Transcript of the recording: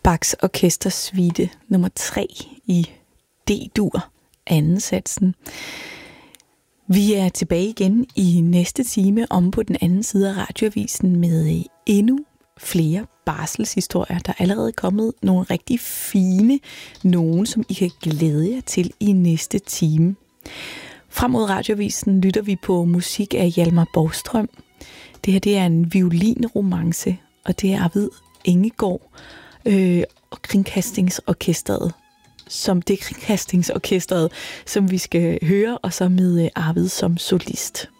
Bachs Orkestersuite nummer 3 i D-dur, anden satsen. Vi er tilbage igen i næste time om på den anden side af radioavisen med endnu flere barselshistorier. Der er allerede kommet nogle rigtig fine, nogen som I kan glæde jer til i næste time. Frem mod radioavisen lytter vi på musik af Hjalmar Borgström. Det her det er en violinromance, og det er Arvid Engegård og Kringkastingsorkestret, som vi skal høre, og så med Arvid som solist.